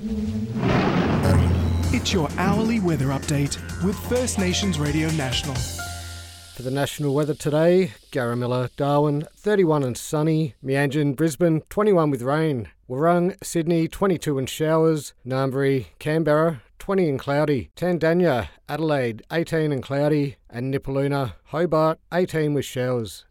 It's your hourly weather update with First Nations Radio National. For the national weather today, Garamilla, Darwin, 31 and sunny. Meanjin, Brisbane, 21 with rain. Wurrung, Sydney, 22 and showers. Ngambri, Canberra, 20 and cloudy. Tandanya, Adelaide, 18 and cloudy. And Nipaluna, Hobart, 18 with showers.